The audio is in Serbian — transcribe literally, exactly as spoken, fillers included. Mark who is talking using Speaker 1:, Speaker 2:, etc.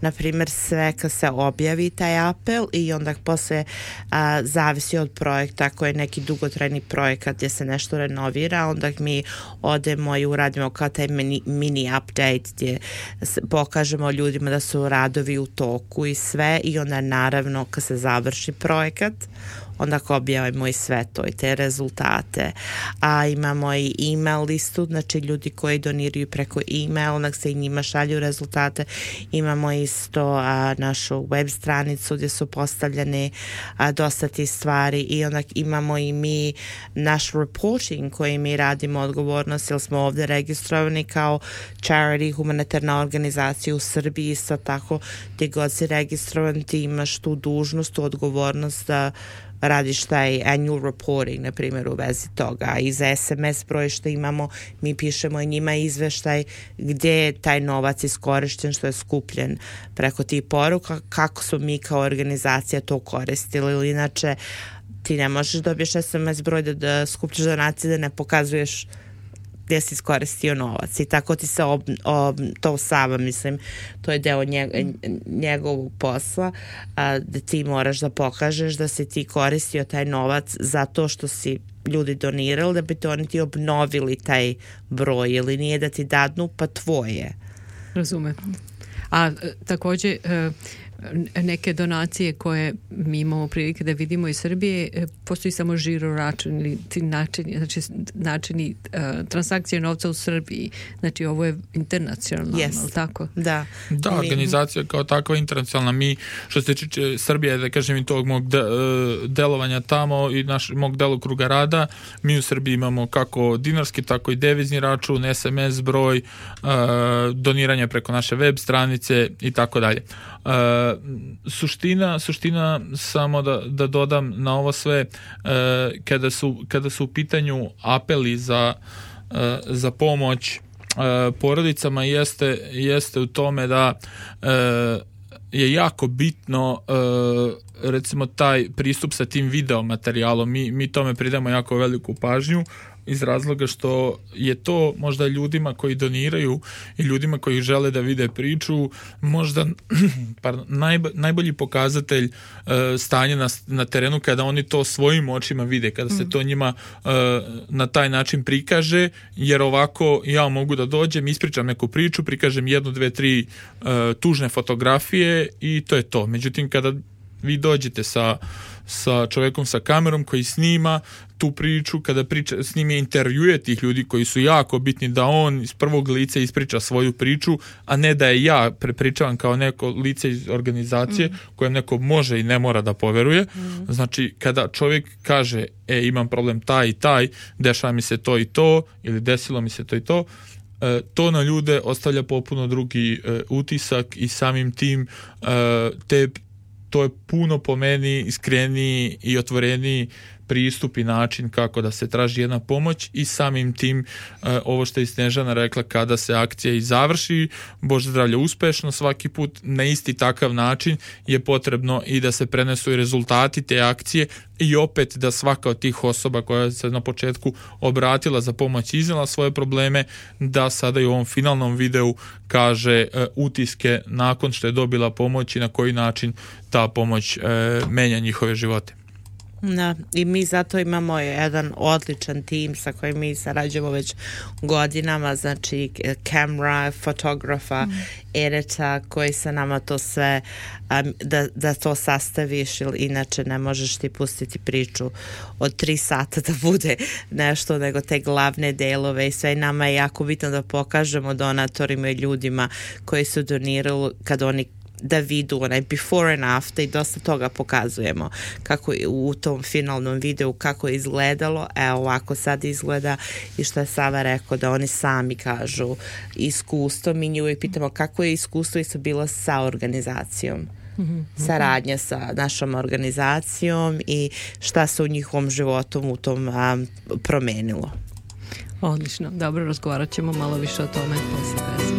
Speaker 1: na primjer sve kad se objavi taj apel i onda posle a, zavisi od projekta, ako je neki dugotrajni projekat gdje se nešto renovira, onda mi odemo i uradimo kao taj mini, mini update gdje pokažemo ljudima da su radovi u toku i sve, i onda naravno kad se završi projekat onda objavimo i sve to i te rezultate. A imamo i email listu, znači ljudi koji doniraju preko email, onak se i njima šalju rezultate. Imamo isto a, našu web stranicu gdje su postavljene a, dosta tih stvari, i onak imamo i mi naš reporting koji mi radimo, odgovornost, jer smo ovdje registrovani kao charity, humanitarna organizacija u Srbiji, isto tako gdje god si registrovan ti imaš tu dužnost, tu odgovornost da radiš taj annual reporting, na primjer, u vezi toga. I za es em es broj što imamo, mi pišemo i njima izveštaj gdje je taj novac iskorišten, što je skupljen preko tih poruka, kako smo mi kao organizacija to koristili, ili inače ti ne možeš dobiješ es em es broj da, da skupljaš donacije, da ne pokazuješ gdje si iskoristio novac, i tako ti se ob, ob, to sama, mislim, to je deo njeg, njegovog posla, a, da ti moraš da pokažeš da si ti koristio taj novac zato što si ljudi donirali, da bi to oni ti obnovili taj broj, ili nije da ti dadnu pa tvoje.
Speaker 2: Razumem. A također neke donacije koje mi imamo prilike da vidimo iz Srbije, postoji samo žiro račun ili načini, znači načini uh, transakcije novca u Srbiji, znači ovo je internacionalno,
Speaker 1: yes.
Speaker 2: tako?
Speaker 1: Da.
Speaker 3: Da, organizacija kao takva internacionalna. Mi, što se tiče Srbije, da kažem i tog mog de, delovanja tamo i naš, mog delokruga rada, mi u Srbiji imamo kako dinarski, tako i devizni račun, es em es broj, uh, doniranje preko naše web stranice i tako dalje. Uh, suština, suština samo da, da dodam na ovo sve, uh, kada su, kada su u pitanju apeli za, uh, za pomoć uh, porodicama, jeste, jeste u tome da uh, je jako bitno uh, recimo taj pristup sa tim video materijalom. Mi, mi tome pridamo jako veliku pažnju, iz razloga što je to možda ljudima koji doniraju i ljudima koji žele da vide priču možda pardon, najb, najbolji pokazatelj uh, stanja na, na terenu, kada oni to svojim očima vide, kada se to njima uh, na taj način prikaže, jer ovako ja mogu da dođem, ispričam neku priču, prikažem jednu, dve, tri uh, tužne fotografije i to je to. Međutim, kada vi dođete sa, sa čovjekom sa kamerom koji snima tu priču, kada priča, s njim intervjuje tih ljudi koji su jako bitni, da on iz prvog lica ispriča svoju priču, a ne da je ja prepričavam kao neko lice iz organizacije mm. kojem neko može i ne mora da poveruje. Mm. Znači, kada čovjek kaže, e, imam problem taj i taj, dešava mi se to i to, ili desilo mi se to i to, e, to na ljude ostavlja popuno drugi e, utisak, i samim tim e, te to je puno po meni iskreniji i otvoreniji pristup i način kako da se traži jedna pomoć, i samim tim uh, ovo što je Snežana rekla, kada se akcija i završi, Bože zdravlje, uspešno svaki put, na isti takav način je potrebno i da se prenesu i rezultati te akcije, i opet da svaka od tih osoba koja se na početku obratila za pomoć i iznijela svoje probleme, da sada i u ovom finalnom videu kaže uh, utiske nakon što je dobila pomoć i na koji način ta pomoć uh, menja njihove živote.
Speaker 1: Da, i mi zato imamo jedan odličan tim sa kojim mi sarađujemo već godinama, znači kamera, fotografa, mm. edita, koji sa nama to sve um, da, da to sastaviš, ili inače ne možeš ti pustiti priču od tri sata da bude nešto, nego te glavne delove i sve. Nama je jako bitno da pokažemo donatorima i ljudima koji su donirali, kad oni da vidu onaj before and after, i dosta toga pokazujemo kako u tom finalnom videu kako je izgledalo, evo ovako sad izgleda, i što je Sava rekao da oni sami kažu iskustvo. Mi nju uvijek pitamo kako je iskustvo i su bilo sa organizacijom, mm-hmm. saradnja sa našom organizacijom i šta se u njihovom životu u tom um, promenilo.
Speaker 2: Odlično, dobro, razgovarat ćemo malo više o tome posle.